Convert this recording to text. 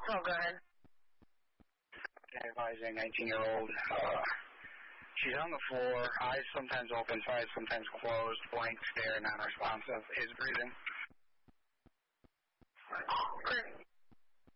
Oh, go ahead. Advising 19-year-old. She's on the floor, eyes sometimes open, eyes sometimes closed, blank stare, non-responsive. Is breathing. Chris.